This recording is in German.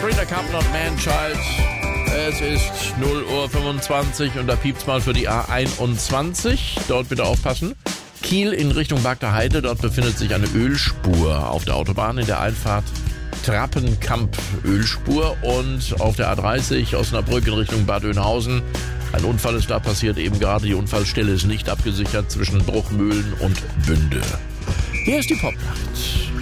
Sabrina Carpenter und Man-Child. Es ist 0:25 Uhr und da piept's mal für die A21. Dort bitte aufpassen. Kiel in Richtung Bagder Heide. Dort befindet sich eine Ölspur auf der Autobahn in der Einfahrt Trappenkamp Ölspur. Und auf der A30 Osnabrück in Richtung Bad Oeynhausen. Ein Unfall ist da passiert, eben gerade. Die Unfallstelle ist nicht abgesichert zwischen Bruchmühlen und Bünde. Hier ist die Popnacht.